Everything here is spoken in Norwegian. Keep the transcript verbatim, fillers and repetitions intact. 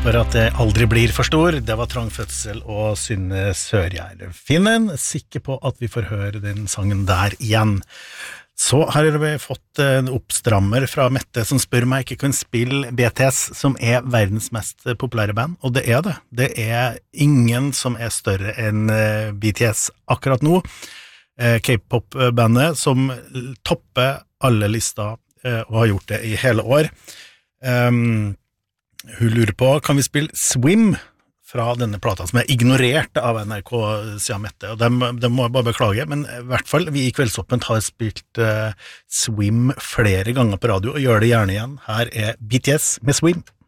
For at det aldri blir for stor, det var Trang Fødsel og Synne Sørgjær. Finnen, sikker på at vi får høre den sangen der igjen. Så har vi fått en oppstrammer fra Mette som spør meg ikke kan spille B T S, som er verdens mest populære band, og det er det. Det er ingen som er større enn B T S akkurat nå. K-pop-bandet som topper alle lister og har gjort det i hele år. Um, Hun lurer på, kan vi spille Swim fra denne plata som er ignorert av N R K, sier Mette, og dem, dem må jeg bare beklage, men i hvert fall, vi i Kveldsåpent har spilt uh, Swim flere ganger på radio, og gjør det gjerne igjen. Her er B T S med Swim.